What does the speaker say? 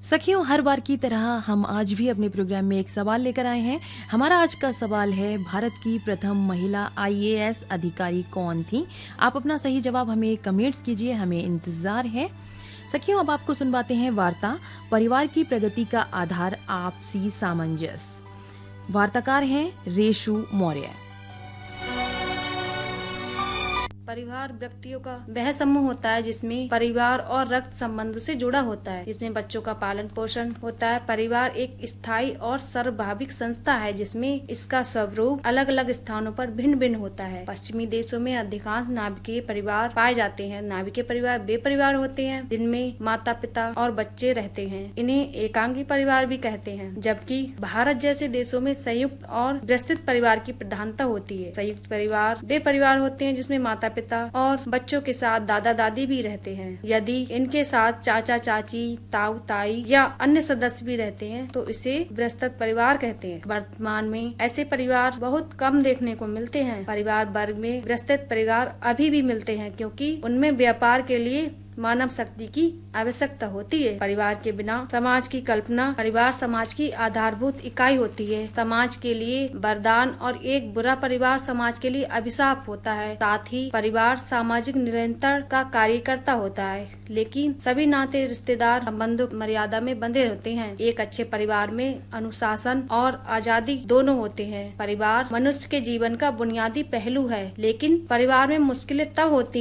सखियों, हर बार की तरह हम आज भी अपने प्रोग्राम में एक सवाल लेकर आए हैं। हमारा आज का सवाल है, भारत की प्रथम महिला आईएएस अधिकारी कौन थी? आप अपना सही जवाब हमें कमेंट्स कीजिए, हमें इंतजार है। सखियों, अब आपको सुनवाते हैं वार्ता, परिवार की प्रगति का आधार आपसी सामंजस्य। वार्ताकार हैं रेशु मौर्य। परिवार व्यक्तियों का वह समूह होता है जिसमें परिवार और रक्त संबंधों से जुड़ा होता है, जिसमें बच्चों का पालन पोषण होता है। परिवार एक स्थायी और सर्वभाविक संस्था है जिसमें इसका स्वरूप अलग अलग स्थानों पर भिन्न भिन्न होता है। पश्चिमी देशों में अधिकांश नाभिकीय परिवार पाए जाते हैं। नाभिकीय परिवार वे परिवार होते हैं जिनमें माता पिता और बच्चे रहते हैं। इन्हें एकांगी परिवार भी कहते हैं, जबकि भारत जैसे देशों में संयुक्त और विस्तृत परिवार की प्रधानता होती है। संयुक्त परिवार वे परिवार होते हैं जिसमें माता पिता और बच्चों के साथ दादा दादी भी रहते हैं। यदि इनके साथ चाचा चाची, ताऊ ताई या अन्य सदस्य भी रहते हैं तो इसे विस्तृत परिवार कहते हैं। वर्तमान में ऐसे परिवार बहुत कम देखने को मिलते हैं। परिवार वर्ग में विस्तृत परिवार अभी भी मिलते हैं क्योंकि उनमें व्यापार के लिए मानव शक्ति की आवश्यकता होती है। परिवार के बिना समाज की कल्पना। परिवार समाज की आधारभूत इकाई होती है। समाज के लिए वरदान और एक बुरा परिवार समाज के लिए अभिशाप होता है। साथ ही परिवार सामाजिक निरंतर का कार्यकर्ता होता है, लेकिन सभी नाते रिश्तेदार संबंधों मर्यादा में बंधे होते हैं। एक अच्छे परिवार में अनुशासन और आजादी दोनों होते हैं। परिवार मनुष्य के जीवन का बुनियादी पहलू है, लेकिन परिवार में मुश्किलें तब होती